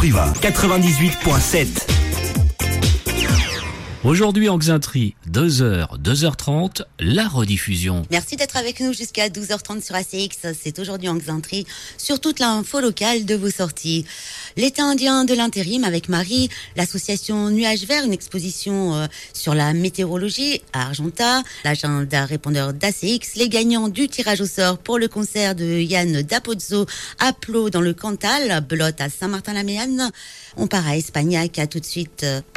Priva 98.7. Aujourd'hui en Xainterie, 2h, 2h30, la rediffusion. Merci d'être avec nous jusqu'à 12h30 sur ACX. C'est aujourd'hui en Xainterie, sur toute l'info locale de vos sorties. L'État indien de l'intérim avec Marie, l'association Nuages Verts, une exposition sur la météorologie à Argentat, l'agenda répondeur d'ACX, les gagnants du tirage au sort pour le concert de Yann Dapozzo à Plot dans le Cantal, Belote à Saint-Martin-la-Méanne. On part à Espagnac, à tout de suite.